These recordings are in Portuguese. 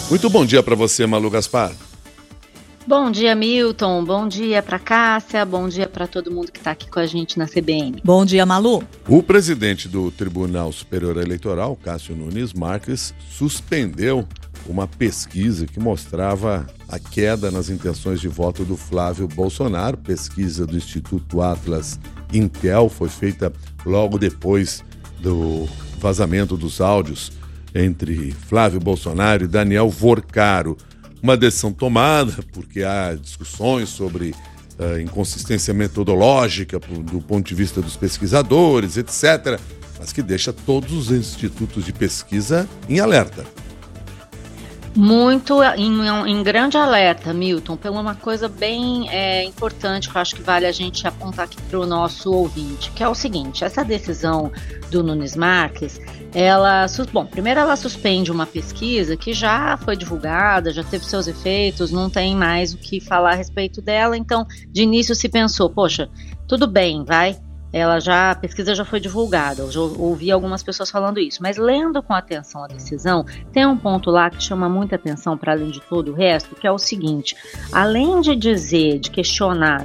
Muito bom dia para você, Malu Gaspar. Bom dia, Milton. Bom dia para Cássia. Bom dia para todo mundo que está aqui com a gente na CBN. Bom dia, Malu. O presidente do Tribunal Superior Eleitoral, Cássio Nunes Marques, suspendeu uma pesquisa que mostrava a queda nas intenções de voto do Flávio Bolsonaro. Pesquisa do Instituto Atlas Intel foi feita logo depois do vazamento dos áudios entre Flávio Bolsonaro e Daniel Vorcaro. Uma decisão tomada porque há discussões sobre inconsistência metodológica do ponto de vista dos pesquisadores, etc., mas que deixa todos os institutos de pesquisa em alerta. Muito em grande alerta, Milton, pela uma coisa bem importante que eu acho que vale a gente apontar aqui para o nosso ouvinte, que é o seguinte: essa decisão do Nunes Marques, primeiro ela suspende uma pesquisa que já foi divulgada, já teve seus efeitos, não tem mais o que falar a respeito dela, então de início se pensou, poxa, tudo bem, a pesquisa já foi divulgada, eu já ouvi algumas pessoas falando isso, mas lendo com atenção a decisão, tem um ponto lá que chama muita atenção para além de todo o resto, que é o seguinte: além de dizer, de questionar,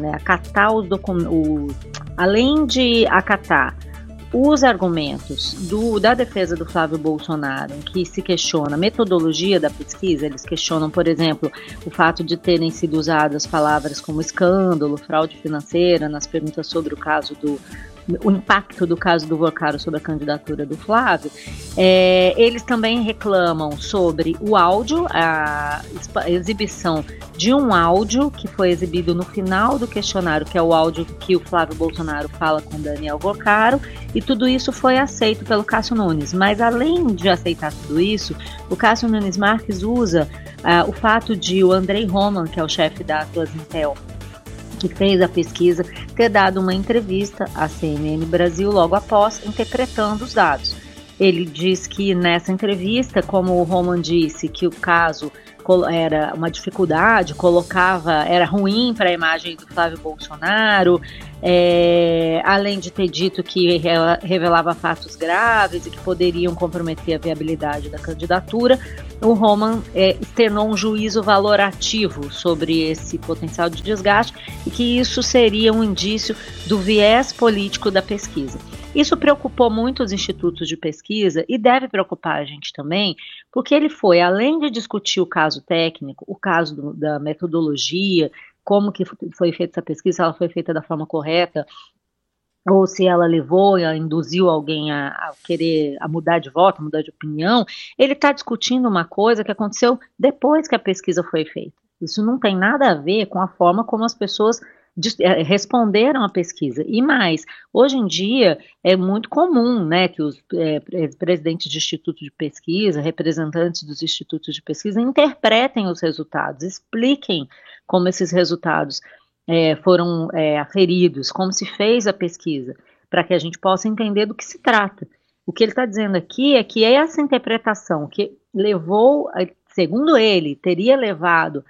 além de acatar os argumentos da defesa do Flávio Bolsonaro, em que se questiona a metodologia da pesquisa, eles questionam, por exemplo, o fato de terem sido usadas palavras como escândalo, fraude financeira, nas perguntas sobre o impacto do caso do Vorcaro sobre a candidatura do Flávio. Eles também reclamam sobre o áudio, a exibição de um áudio que foi exibido no final do questionário, que é o áudio que o Flávio Bolsonaro fala com Daniel Vorcaro, e tudo isso foi aceito pelo Cássio Nunes. Mas além de aceitar tudo isso, o Cássio Nunes Marques usa o fato de o Andrei Roman, que é o chefe da Atlas Intel, que fez a pesquisa, ter dado uma entrevista à CNN Brasil logo após, interpretando os dados. Ele diz que nessa entrevista, como o Roman disse, que o caso era uma dificuldade, era ruim para a imagem do Flávio Bolsonaro, além de ter dito que revelava fatos graves e que poderiam comprometer a viabilidade da candidatura, o Roman externou um juízo valorativo sobre esse potencial de desgaste e que isso seria um indício do viés político da pesquisa. Isso preocupou muito os institutos de pesquisa e deve preocupar a gente também, porque ele foi, além de discutir o caso técnico, o caso da metodologia, como que foi feita essa pesquisa, se ela foi feita da forma correta, ou se ela induziu alguém a querer mudar de voto, a mudar de opinião, ele está discutindo uma coisa que aconteceu depois que a pesquisa foi feita. Isso não tem nada a ver com a forma como as pessoas responderam à pesquisa. E mais, hoje em dia é muito comum, que os presidentes de institutos de pesquisa, representantes dos institutos de pesquisa, interpretem os resultados, expliquem como esses resultados foram aferidos, como se fez a pesquisa, para que a gente possa entender do que se trata. O que ele está dizendo aqui é que essa interpretação que levou, segundo ele, teria levado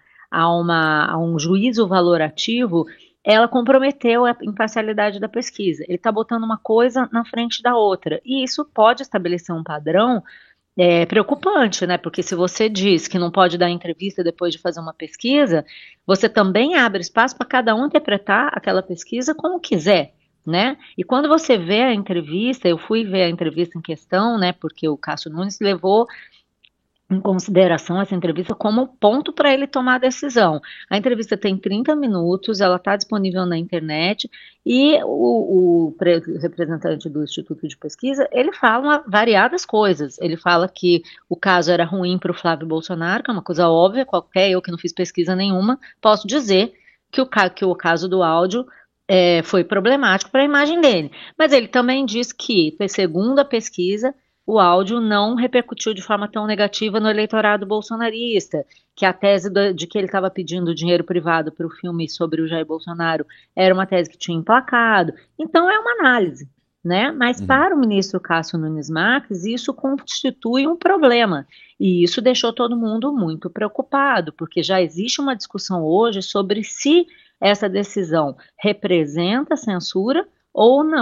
a um juízo valorativo, ela comprometeu a imparcialidade da pesquisa. Ele está botando uma coisa na frente da outra, e isso pode estabelecer um padrão preocupante, Porque se você diz que não pode dar entrevista depois de fazer uma pesquisa, você também abre espaço para cada um interpretar aquela pesquisa como quiser, E quando você vê a entrevista, eu fui ver a entrevista em questão, Porque o Cássio Nunes levou em consideração essa entrevista como ponto para ele tomar a decisão. A entrevista tem 30 minutos, ela está disponível na internet, e o representante do Instituto de Pesquisa, ele fala variadas coisas. Ele fala que o caso era ruim para o Flávio Bolsonaro, que é uma coisa óbvia, qualquer eu que não fiz pesquisa nenhuma, posso dizer que o caso do áudio foi problemático para a imagem dele. Mas ele também diz que, segundo a pesquisa, o áudio não repercutiu de forma tão negativa no eleitorado bolsonarista, que a tese de que ele estava pedindo dinheiro privado para o filme sobre o Jair Bolsonaro era uma tese que tinha emplacado. Então é uma análise, Mas para o ministro Cássio Nunes Marques, isso constitui um problema, e isso deixou todo mundo muito preocupado, porque já existe uma discussão hoje sobre se essa decisão representa censura ou não.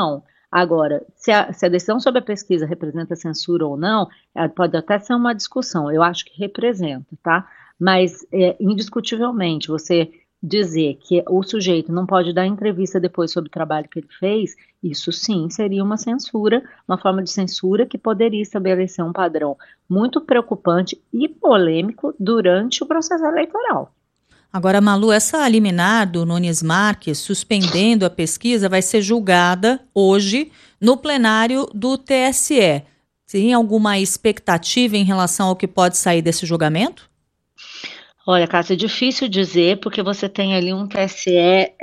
Agora, se a decisão sobre a pesquisa representa censura ou não, pode até ser uma discussão, eu acho que representa, tá? Mas, indiscutivelmente, você dizer que o sujeito não pode dar entrevista depois sobre o trabalho que ele fez, isso sim seria uma censura, uma forma de censura que poderia estabelecer um padrão muito preocupante e polêmico durante o processo eleitoral. Agora, Malu, essa liminar do Nunes Marques suspendendo a pesquisa vai ser julgada hoje no plenário do TSE. Tem alguma expectativa em relação ao que pode sair desse julgamento? Olha, Cássia, é difícil dizer porque você tem ali um TSE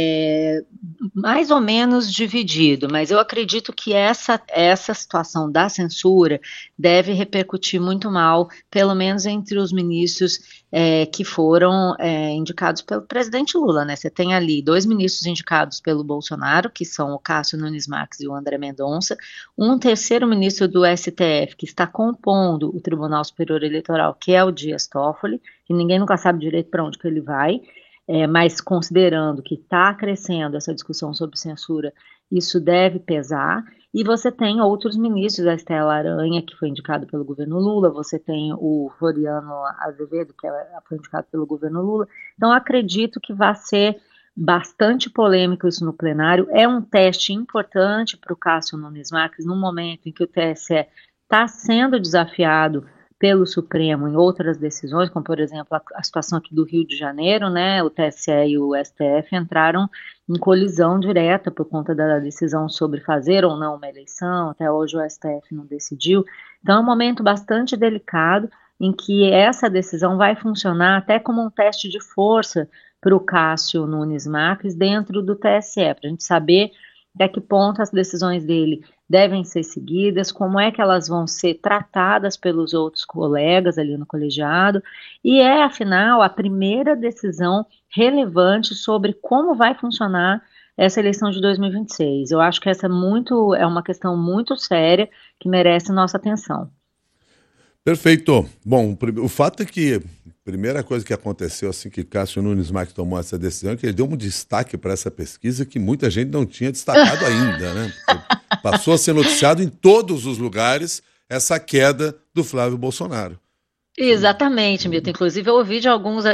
mais ou menos dividido, mas eu acredito que essa situação da censura deve repercutir muito mal, pelo menos entre os ministros que foram indicados pelo presidente Lula, né? Você tem ali 2 ministros indicados pelo Bolsonaro, que são o Cássio Nunes Marques e o André Mendonça, um terceiro ministro do STF que está compondo o Tribunal Superior Eleitoral, que é o Dias Toffoli, que ninguém nunca sabe direito para onde que ele vai, mas considerando que está crescendo essa discussão sobre censura, isso deve pesar. E você tem outros ministros, a Estela Aranha, que foi indicado pelo governo Lula, você tem o Floriano Azevedo, que foi indicado pelo governo Lula. Então, acredito que vai ser bastante polêmico isso no plenário. É um teste importante para o Cássio Nunes Marques, no momento em que o TSE está sendo desafiado pelo Supremo em outras decisões, como, por exemplo, a situação aqui do Rio de Janeiro, né, o TSE e o STF entraram em colisão direta por conta da decisão sobre fazer ou não uma eleição, até hoje o STF não decidiu. Então é um momento bastante delicado em que essa decisão vai funcionar até como um teste de força para o Cássio Nunes Marques dentro do TSE, para a gente saber até que ponto as decisões dele devem ser seguidas, como é que elas vão ser tratadas pelos outros colegas ali no colegiado, e afinal, a primeira decisão relevante sobre como vai funcionar essa eleição de 2026. Eu acho que essa é uma questão muito séria que merece nossa atenção. Perfeito. Bom, o fato é que a primeira coisa que aconteceu assim que Cássio Nunes Marques tomou essa decisão é que ele deu um destaque para essa pesquisa que muita gente não tinha destacado ainda, né? Porque passou a ser noticiado em todos os lugares essa queda do Flávio Bolsonaro. Exatamente, Milton. Inclusive, eu ouvi de alguns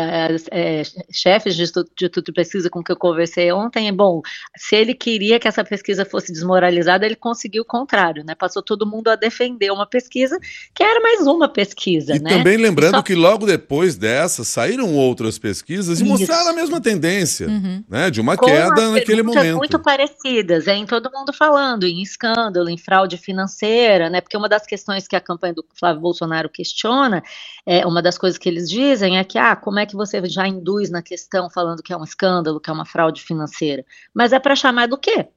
chefes de instituto de pesquisa com que eu conversei ontem. Bom, se ele queria que essa pesquisa fosse desmoralizada, ele conseguiu o contrário, né? Passou todo mundo a defender uma pesquisa que era mais uma pesquisa, e né? Também lembrando que logo depois dessa saíram outras pesquisas e mostraram a mesma tendência, né? De uma queda naquele momento. Muito parecidas, em todo mundo falando em escândalo, em fraude financeira, né? Porque uma das questões que a campanha do Flávio Bolsonaro questiona, uma das coisas que eles dizem é que, como é que você já induz na questão falando que é um escândalo, que é uma fraude financeira? Mas é para chamar do quê?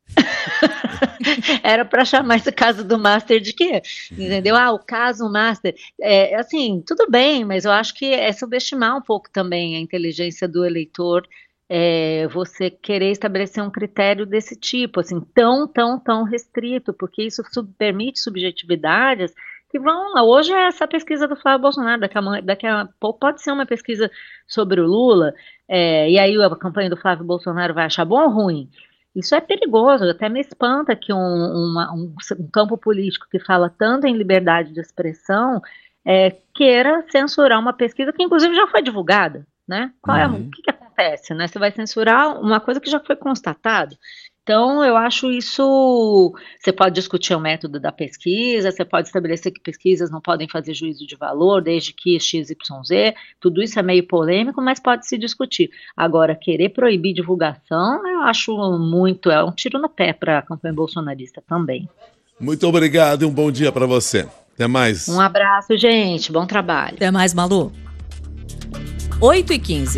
Era para chamar esse caso do Master de quê? Entendeu? O caso Master. Assim, tudo bem, mas eu acho que é subestimar um pouco também a inteligência do eleitor, você querer estabelecer um critério desse tipo, assim, tão restrito, porque isso permite subjetividades que vão. Hoje é essa pesquisa do Flávio Bolsonaro, daqui a pouco pode ser uma pesquisa sobre o Lula, e aí a campanha do Flávio Bolsonaro vai achar bom ou ruim? Isso é perigoso, até me espanta que um campo político que fala tanto em liberdade de expressão queira censurar uma pesquisa que inclusive já foi divulgada, né? O que acontece, né? Você vai censurar uma coisa que já foi constatada. Então, eu acho isso. Você pode discutir o método da pesquisa, você pode estabelecer que pesquisas não podem fazer juízo de valor, desde que XYZ, tudo isso é meio polêmico, mas pode se discutir. Agora, querer proibir divulgação, eu acho é um tiro no pé para a campanha bolsonarista também. Muito obrigado e um bom dia para você. Até mais. Um abraço, gente. Bom trabalho. Até mais, Malu. 8h15.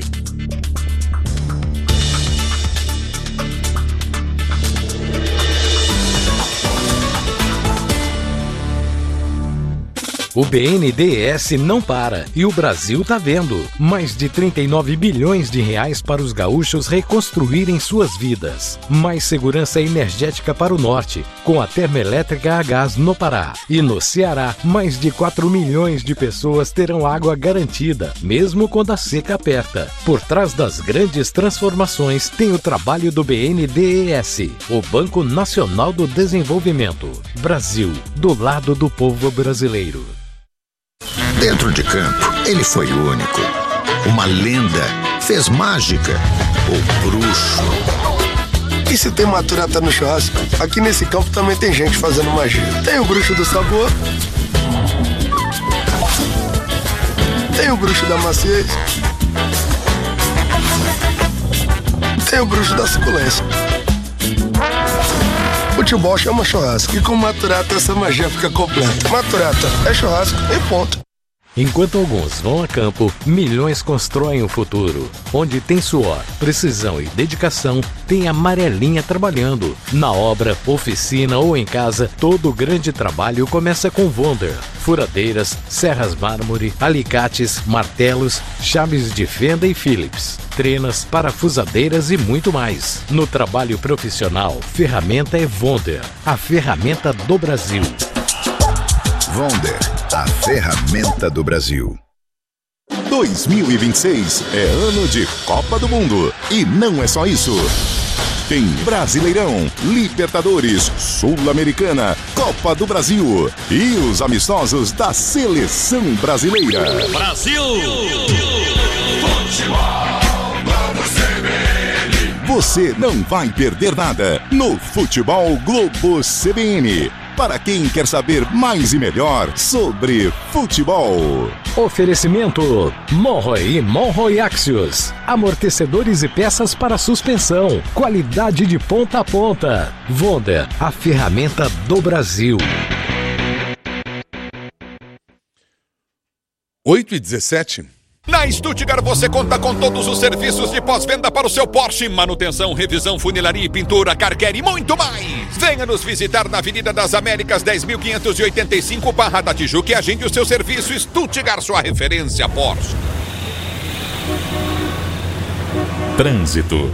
O BNDES não para e o Brasil tá vendo. Mais de 39 bilhões de reais para os gaúchos reconstruírem suas vidas. Mais segurança energética para o norte, com a termoelétrica a gás no Pará. E no Ceará, mais de 4 milhões de pessoas terão água garantida, mesmo quando a seca aperta. Por trás das grandes transformações tem o trabalho do BNDES, o Banco Nacional do Desenvolvimento. Brasil, do lado do povo brasileiro. Dentro de campo, ele foi único. Uma lenda, fez mágica, o bruxo. E se tem maturata no churrasco, aqui nesse campo também tem gente fazendo magia. Tem o bruxo do sabor, tem o bruxo da maciez, tem o bruxo da suculência. Futebol chama churrasco e com maturata essa magia fica completa. Maturata é churrasco e ponto. Enquanto alguns vão a campo, milhões constroem o futuro. Onde tem suor, precisão e dedicação, tem a Amarelinha trabalhando. Na obra, oficina ou em casa, todo grande trabalho começa com Wonder. Furadeiras, serras mármore, alicates, martelos, chaves de fenda e Phillips. Trenas, parafusadeiras e muito mais. No trabalho profissional, ferramenta é Wonder, a ferramenta do Brasil. Wonder, a ferramenta do Brasil. 2026 é ano de Copa do Mundo. E não é só isso. Tem Brasileirão, Libertadores, Sul-Americana, Copa do Brasil e os amistosos da Seleção Brasileira. Brasil! Você não vai perder nada no Futebol Globo CBN. Para quem quer saber mais e melhor sobre futebol. Oferecimento Monroe e Monroe Axios. Amortecedores e peças para suspensão. Qualidade de ponta a ponta. Wonder, a ferramenta do Brasil. 8h17. Na Stuttgart você conta com todos os serviços de pós-venda para o seu Porsche, manutenção, revisão, funilaria e pintura, car care e muito mais. Venha nos visitar na Avenida das Américas 10.585, Barra da Tijuca, e agende o seu serviço. Stuttgart, sua referência Porsche. Trânsito.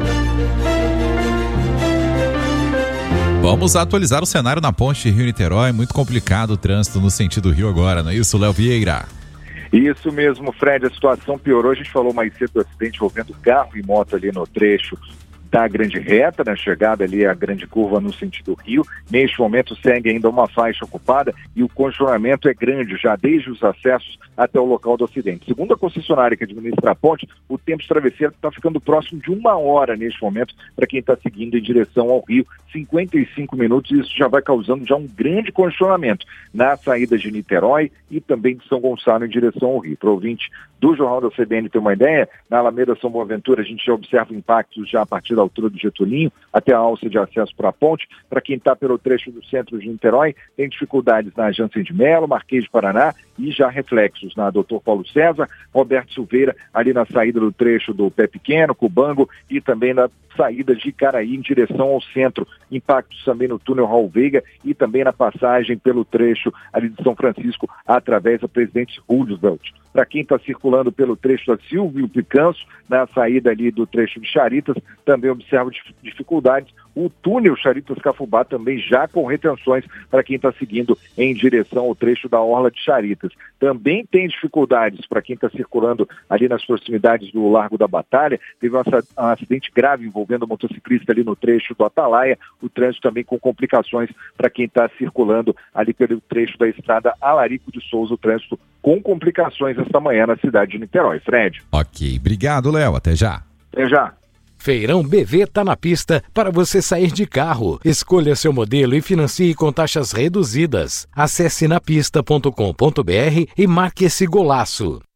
Vamos atualizar o cenário na ponte Rio-Niterói. Muito complicado o trânsito no sentido Rio agora, não é isso, Léo Vieira? Isso mesmo, Fred, a situação piorou. A gente falou mais cedo do acidente envolvendo carro e moto ali no trecho da Grande Reta, na chegada ali à Grande Curva no sentido Rio. Neste momento segue ainda uma faixa ocupada e o congestionamento é grande já desde os acessos até o local do acidente. Segundo a concessionária que administra a ponte, o tempo de travessia está ficando próximo de 1 hora neste momento para quem está seguindo em direção ao Rio. 55 minutos, e isso já vai causando já um grande congestionamento na saída de Niterói e também de São Gonçalo em direção ao Rio. Para o ouvinte do Jornal da CBN ter uma ideia, na Alameda São Boaventura a gente já observa impactos já a partir da altura do Getulinho até a alça de acesso para a ponte. Para quem está pelo trecho do centro de Niterói, tem dificuldades na Jansen de Melo, Marquês de Paraná e já reflexos na Doutor Paulo César, Roberto Silveira, ali na saída do trecho do Pé Pequeno, Cubango e também na saída de Icaraí em direção ao centro. Impactos também no túnel Raul Veiga e também na passagem pelo trecho ali de São Francisco através da Presidente Roosevelt. Para quem está circulando pelo trecho da Silvio Picanço, na saída ali do trecho de Charitas, também observa dificuldades. O túnel Charitas-Cafubá também já com retenções para quem está seguindo em direção ao trecho da Orla de Charitas. Também tem dificuldades para quem está circulando ali nas proximidades do Largo da Batalha. Teve um acidente grave envolvendo um motociclista ali no trecho do Atalaia. O trânsito também com complicações para quem está circulando ali pelo trecho da estrada Alarico de Souza. O trânsito com complicações esta manhã na cidade de Niterói. Fred. Ok, obrigado, Léo. Até já. Até já. Feirão BV tá na pista para você sair de carro. Escolha seu modelo e financie com taxas reduzidas. Acesse napista.com.br e marque esse golaço.